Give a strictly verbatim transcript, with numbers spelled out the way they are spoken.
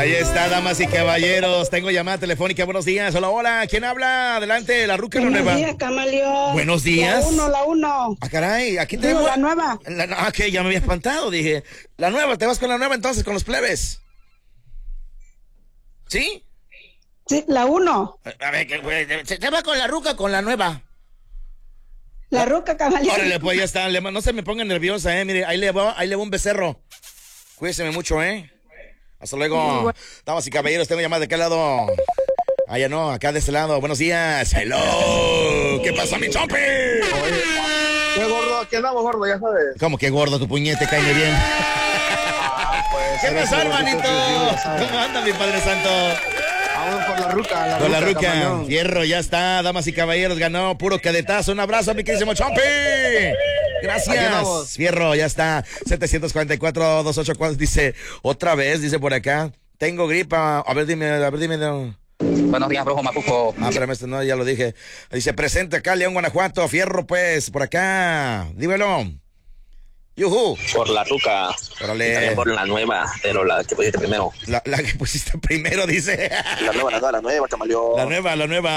Ahí está, damas y caballeros. Tengo llamada telefónica. Buenos días. Hola, hola. ¿Quién habla? Adelante, la ruca Buenos nueva. Buenos días, Camaleón. Buenos días. La uno, la uno. Ah, caray. Aquí Digo, tenemos. la nueva. La, ah, que ya me había espantado. Dije, la nueva. ¿Te vas con la nueva entonces, con los plebes? ¿Sí? Sí, la uno. A ver, que, ¿se te va con la ruca o con la nueva? La ruca, Camaleón. Órale, pues ya está. Le, no se me ponga nerviosa, eh. Mire, ahí le va, ahí le va un becerro. Cuídeseme mucho, eh. Hasta luego. Damas y caballeros, tengo llamada de qué lado. Allá no, acá de este lado. Buenos días. Hello. ¿Qué pasa, mi chompi? Qué gordo, aquí andamos, gordo, ya sabes. ¿Cómo que gordo? Tu puñete, cállate bien. Ah, pues, ¿Qué pasa, hermanito? ¿Cómo anda, mi Padre Santo? Vamos por la ruca, la Con ruca, la ruca. Camaleón. Fierro, ya está. Damas y caballeros, ganó puro cadetazo. Un abrazo, mi queridísimo chompi. Gracias. Fierro, ya está. setecientos cuarenta y cuatro, doscientos ochenta y cuatro dice, otra vez, dice por acá. Tengo gripa. A ver, dime, a ver, dime. No. Buenos días, Brujo Macuco. Ah, espérame, este no, ya lo dije. Dice, presente acá, León, Guanajuato. Fierro, pues, por acá. Dímelo. Yuhu. Por la ruca. Órale. Y también por la nueva, pero la que pusiste primero. La, la que pusiste primero, dice. La nueva, la nueva, la nueva, Camaleón. La nueva, la nueva.